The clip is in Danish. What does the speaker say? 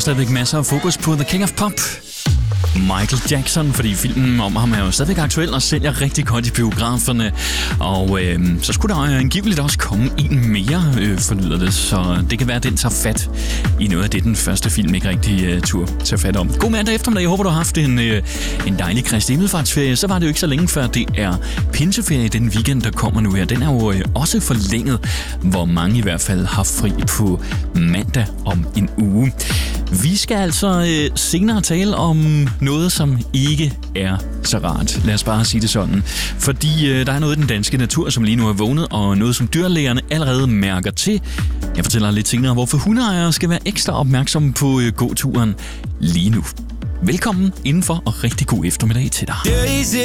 stadigvæk masser af fokus på The King of Pop, Michael Jackson, fordi filmen om ham er jo stadigvæk aktuel og sælger rigtig godt i biograferne. Og så skulle der angiveligt også komme en mere, forlyder det, så det kan være, at den tager fat i noget af det, den første film ikke rigtig tur tager fat om. God mandag eftermiddag. Jeg håber, du har haft en dejlig Kristi himmelfartsferie. Så var det jo ikke så længe før, det er pinseferie den weekend, der kommer nu her. Den er jo også forlænget, hvor mange i hvert fald har fri på mandag om en uge. Vi skal altså senere tale om noget, som ikke er så rart. Lad os bare sige det sådan. Fordi der er noget i den danske natur, som lige nu er vågnet, og noget, som dyrlægerne allerede mærker til. Jeg fortæller lidt senere, hvorfor hundeejere skal være ekstra opmærksomme på gåturen lige nu. Velkommen indenfor, og rigtig god eftermiddag til dig. Daisy